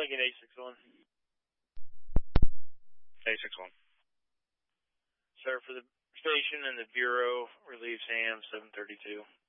Lincoln 861. 861. Sir, for the station and the Bureau, relieve Sam 732.